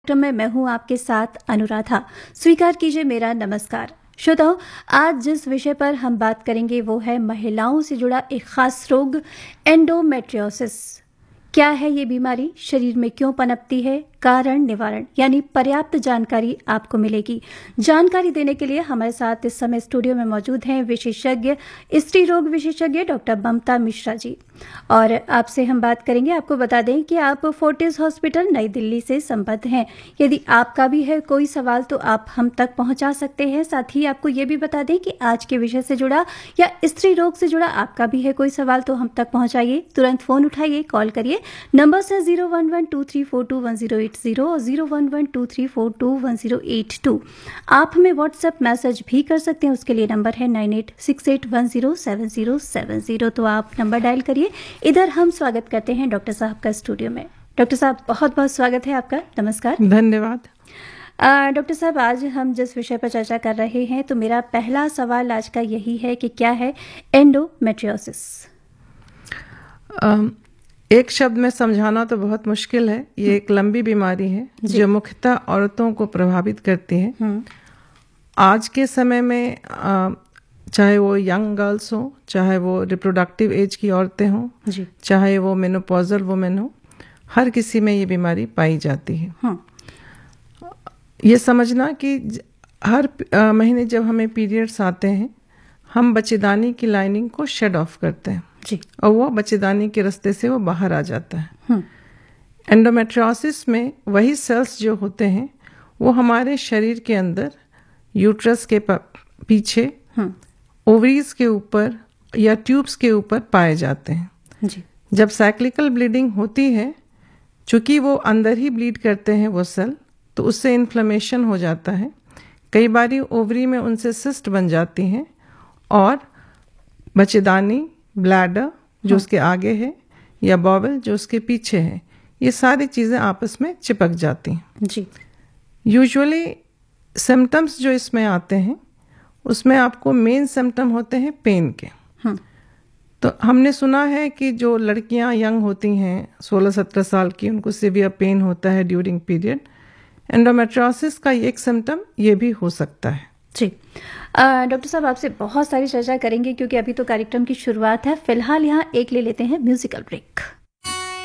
में मैं हूं आपके साथ अनुराधा। स्वीकार कीजिए मेरा नमस्कार। श्रोताओं, आज जिस विषय पर हम बात करेंगे वो है महिलाओं से जुड़ा एक खास रोग, एंडोमेट्रियोसिस। क्या है ये बीमारी, शरीर में क्यों पनपती है, कारण निवारण यानी पर्याप्त जानकारी आपको मिलेगी। जानकारी देने के लिए हमारे साथ इस समय स्टूडियो में मौजूद हैं विशेषज्ञ, स्त्री रोग विशेषज्ञ डॉक्टर ममता मिश्रा जी। और आपसे हम बात करेंगे। आपको बता दें कि आप फोर्टिस हॉस्पिटल नई दिल्ली से संबद्ध हैं। यदि आपका भी है कोई सवाल तो आप हम तक पहुंचा सकते हैं। साथ ही आपको ये भी बता दें कि आज के विषय से जुड़ा या स्त्री रोग से जुड़ा आपका भी है कोई सवाल तो हम तक पहुंचाइए। तुरंत फोन उठाइए, कॉल करिए। नंबर है 01123421080 और 01123421082। आप हमें व्हाट्सएप मैसेज भी कर सकते हैं, उसके लिए नंबर है 9868107070। तो आप नंबर डायल करिए। इधर हम स्वागत करते हैं डॉक्टर साहब का स्टूडियो में। डॉक्टर साहब, बहुत बहुत स्वागत है आपका। नमस्कार। धन्यवाद। डॉक्टर साहब, आज हम जिस विषय पर चर्चा कर रहे हैं तो मेरा पहला सवाल आज का यही है कि क्या है एंडोमेट्रियोसिस। एक शब्द में समझाना तो बहुत मुश्किल है। ये एक लंबी बीमारी है जो मुख्यतः औरतों को प्रभावित करती है। आज के समय में चाहे वो यंग गर्ल्स हो, चाहे वो रिप्रोडक्टिव एज की औरतें हों, चाहे वो मेनोपॉजल वुमेन हो, हर किसी में ये बीमारी पाई जाती है। ये समझना कि हर महीने जब हमें पीरियड्स आते हैं, हम बच्चेदानी की लाइनिंग को शेड ऑफ करते हैं और वो बच्चेदानी के रास्ते से वो बाहर आ जाता है। एंडोमेट्रियोसिस में वही सेल्स जो होते हैं वो हमारे शरीर के अंदर यूट्रस के पीछे, ओवरीज के ऊपर या ट्यूब्स के ऊपर पाए जाते हैं। जब साइक्लिकल ब्लीडिंग होती है, चूंकि वो अंदर ही ब्लीड करते हैं वो सेल, तो उससे इन्फ्लेमेशन हो जाता है। कई बारी ओवरी में उनसे सिस्ट बन जाती हैं और बच्चेदानी, ब्लैडर जो उसके आगे है या बॉवल जो उसके पीछे है, ये सारी चीजें आपस में चिपक जाती हैं। यूजुअली सिम्टम्स जो इसमें आते हैं उसमें आपको मेन सिम्टम होते हैं पेन के। तो हमने सुना है कि जो लड़कियां यंग होती हैं 16-17 साल की, उनको सीवियर पेन होता है ड्यूरिंग पीरियड। एंडोमेट्रियोसिस का एक सिम्टम ये भी हो सकता है। जी डॉक्टर साहब, आपसे बहुत सारी चर्चा करेंगे क्योंकि अभी तो कार्यक्रम की शुरुआत है। फिलहाल यहाँ एक ले लेते हैं म्यूजिकल ब्रेक।